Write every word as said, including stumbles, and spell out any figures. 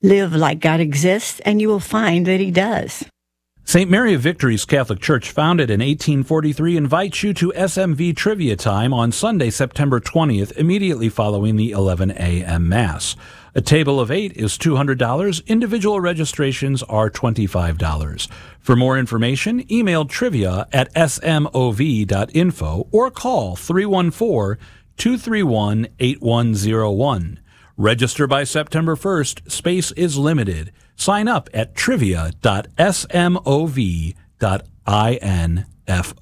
Live like God exists, and you will find that He does. Saint Mary of Victory's Catholic Church, founded in eighteen forty-three, invites you to S M V Trivia Time on Sunday, September twentieth, immediately following the eleven a.m. Mass. A table of eight is two hundred dollars. Individual registrations are twenty-five dollars. For more information, email trivia at s m o v dot info or call three one four, two three one, eight one zero one. Register by September first. Space is limited. Sign up at trivia dot s m o v dot info.